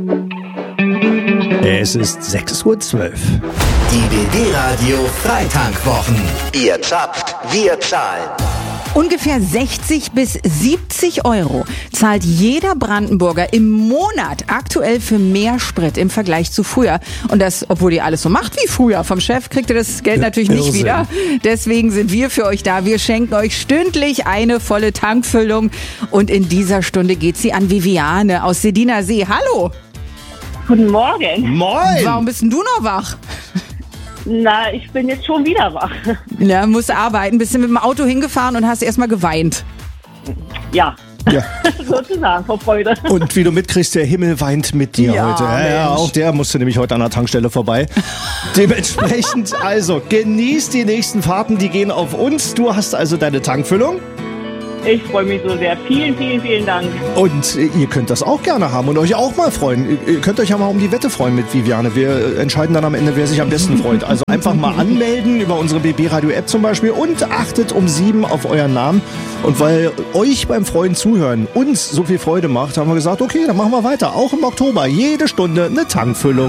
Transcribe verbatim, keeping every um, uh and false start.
Es ist sechs Uhr zwölf. Die B B-Radio Freitankwwochen. Ihr zapft, wir zahlen. Ungefähr sechzig bis siebzig Euro zahlt jeder Brandenburger im Monat aktuell für mehr Sprit im Vergleich zu früher. Und das, obwohl ihr alles so macht wie früher. Vom Chef kriegt ihr das Geld natürlich nicht Irrsinn. wieder. Deswegen sind wir für euch da. Wir schenken euch stündlich eine volle Tankfüllung. Und in dieser Stunde geht sie an Viviane aus Sediner See. Hallo! Guten Morgen. Moin! Warum bist denn du noch wach? Na, ich bin jetzt schon wieder wach. Ja, musst arbeiten. Bist du mit dem Auto hingefahren und hast erstmal geweint. Ja, Ja. sozusagen, vor Freude. Und wie du mitkriegst, der Himmel weint mit dir Ja, heute. Ja, ja, Mensch. auch der musste nämlich heute an der Tankstelle vorbei. Dementsprechend, also, genieß die nächsten Fahrten, die gehen auf uns. Du hast also deine Tankfüllung. Ich freue mich so sehr. Vielen, vielen, vielen Dank. Und äh, ihr könnt das auch gerne haben und euch auch mal freuen. Ihr, ihr könnt euch ja mal um die Wette freuen mit Viviane. Wir äh, entscheiden dann am Ende, wer sich am besten freut. Also einfach mal anmelden über unsere B B-Radio-App zum Beispiel und achtet um sieben auf euren Namen. Und weil euch beim Freuen zuhören uns so viel Freude macht, haben wir gesagt, okay, dann machen wir weiter. Auch im Oktober jede Stunde eine Tankfüllung.